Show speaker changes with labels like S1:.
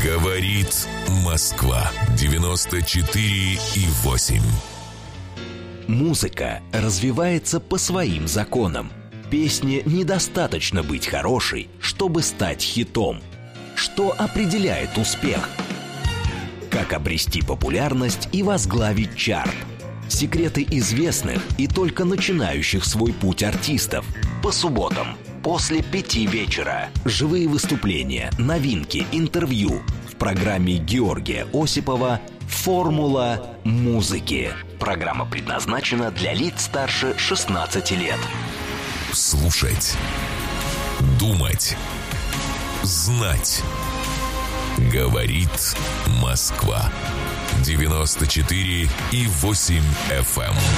S1: Говорит Москва 94,8.
S2: Музыка развивается по своим законам. Песне недостаточно быть хорошей, чтобы стать хитом. Что определяет успех? Как обрести популярность и возглавить чарт? Секреты известных и только начинающих свой путь артистов. По субботам после 5 вечера. Живые выступления, новинки, интервью. В программе Георгия Осипова «Формула музыки». Программа предназначена для лиц старше 16 лет.
S1: Слушать, думать, знать. Говорит Москва 94,8 FM.